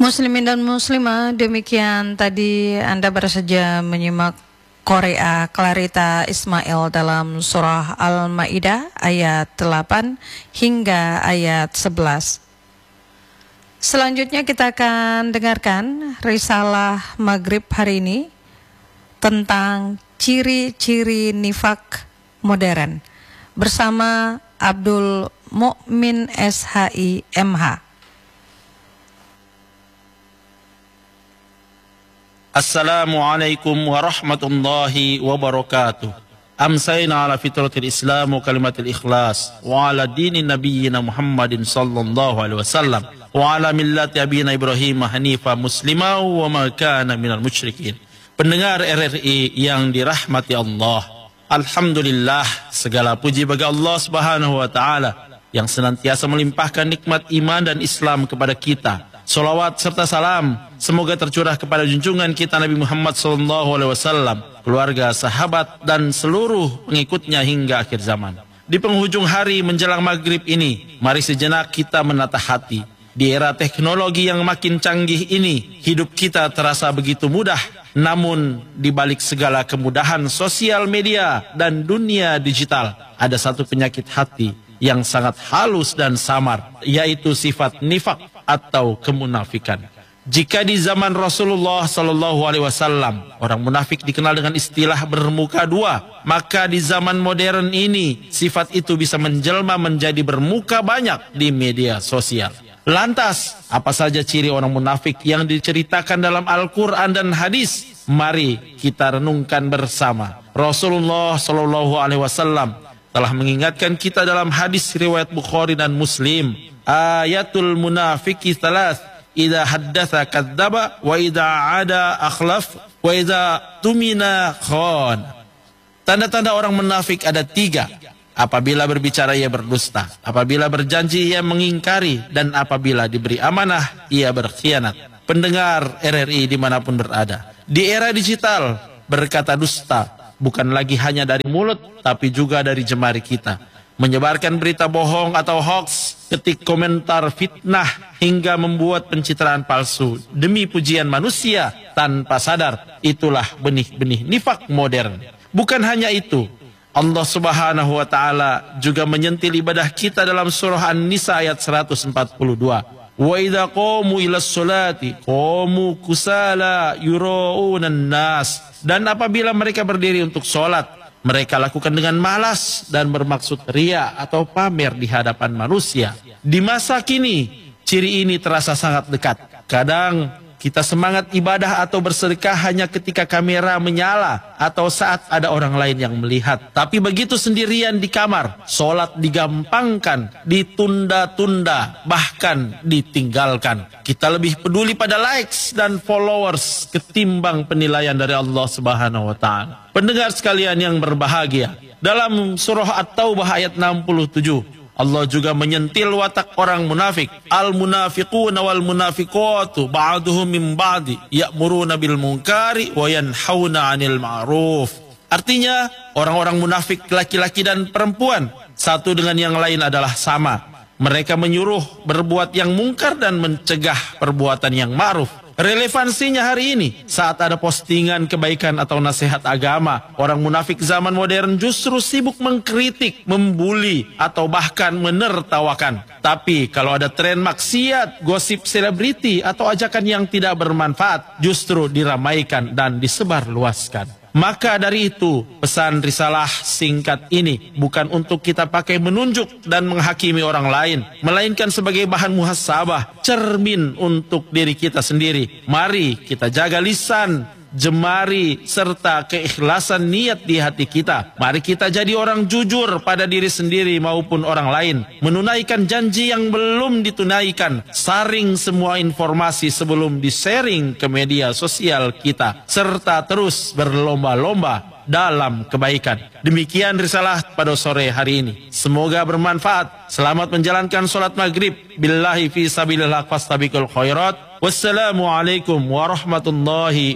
Muslimin dan muslimah, demikian tadi Anda baru saja menyimak Korea Clarita Ismail dalam surah Al-Maidah ayat 8 hingga ayat 11. Selanjutnya kita akan dengarkan risalah Maghrib hari ini tentang ciri-ciri nifak modern bersama Abdul Mukmin SHI MH. Assalamualaikum warahmatullahi wabarakatuh. Amsayna ala fitratil Islam wa kalimatil ikhlas wa ala dini nabiyyina Muhammadin sallallahu alaihi wasallam wa ala millati abina Ibrahim hanifa muslima wa ma kana minal musyrikin. Pendengar RRI yang dirahmati Allah, alhamdulillah, segala puji bagi Allah Subhanahu wa taala yang senantiasa melimpahkan nikmat iman dan Islam kepada kita. Salawat serta salam semoga tercurah kepada junjungan kita Nabi Muhammad SAW, keluarga, sahabat, dan seluruh pengikutnya hingga akhir zaman. Di penghujung hari menjelang maghrib ini, mari sejenak kita menata hati. Di era teknologi yang makin canggih ini, hidup kita terasa begitu mudah. Namun, di balik segala kemudahan sosial media dan dunia digital, ada satu penyakit hati yang sangat halus dan samar, yaitu sifat nifak atau kemunafikan. Jika di zaman Rasulullah SAW orang munafik dikenal dengan istilah bermuka dua, maka di zaman modern ini sifat itu bisa menjelma menjadi bermuka banyak di media sosial. Lantas, apa saja ciri orang munafik yang diceritakan dalam Al-Quran dan hadis? Mari kita renungkan bersama. Rasulullah SAW telah mengingatkan kita dalam hadis riwayat Bukhari dan Muslim. Ayatul munafiki thalath, idza haddatsa kadzdzaba wa idza ada akhlaf wa idza tumina khan. Tanda-tanda orang munafik ada 3. Apabila berbicara ia berdusta, apabila berjanji ia mengingkari, dan apabila diberi amanah ia berkhianat. Pendengar RRI dimanapun berada, di era digital berkata dusta bukan lagi hanya dari mulut, tapi juga dari jemari kita. Menyebarkan berita bohong atau hoax, ketik komentar fitnah, hingga membuat pencitraan palsu demi pujian manusia tanpa sadar. Itulah benih-benih nifak modern. Bukan hanya itu, Allah Subhanahu wa taala juga menyentil ibadah kita dalam surah An-Nisa ayat 142. Wa idza qamu ilas sholati qamu kusala yuraunan nas. Dan apabila mereka berdiri untuk sholat, mereka lakukan dengan malas dan bermaksud ria atau pamer di hadapan manusia. Di masa kini, ciri ini terasa sangat dekat. Kadang kita semangat ibadah atau bersedekah hanya ketika kamera menyala atau saat ada orang lain yang melihat. Tapi begitu sendirian di kamar, sholat digampangkan, ditunda-tunda, bahkan ditinggalkan. Kita lebih peduli pada likes dan followers ketimbang penilaian dari Allah Subhanahu wa taala. Pendengar sekalian yang berbahagia, dalam surah At-Taubah ayat 67, Allah juga menyentil watak orang munafik. Al-munafiquna wal munafiqatu ba'duhum min ba'di ya'muruna bil munkari wa yanhauna 'anil ma'ruf. Artinya, orang-orang munafik laki-laki dan perempuan satu dengan yang lain adalah sama. Mereka menyuruh berbuat yang mungkar dan mencegah perbuatan yang ma'ruf. Relevansinya hari ini, saat ada postingan kebaikan atau nasihat agama, orang munafik zaman modern justru sibuk mengkritik, membuli, atau bahkan menertawakan. Tapi kalau ada tren maksiat, gosip selebriti, atau ajakan yang tidak bermanfaat, justru diramaikan dan disebarluaskan. Maka dari itu, pesan risalah singkat ini bukan untuk kita pakai menunjuk dan menghakimi orang lain, melainkan sebagai bahan muhasabah, cermin untuk diri kita sendiri. Mari kita jaga lisan, jemari, serta keikhlasan niat di hati kita. Mari kita jadi orang jujur pada diri sendiri maupun orang lain. Menunaikan janji yang belum ditunaikan. Saring semua informasi sebelum di-sharing ke media sosial kita. Serta terus berlomba-lomba dalam kebaikan. Demikian risalah pada sore hari ini. Semoga bermanfaat. Selamat menjalankan sholat maghrib. Billahi fi sabilillah fastabiqul khairat. Wassalamualaikum warahmatullahi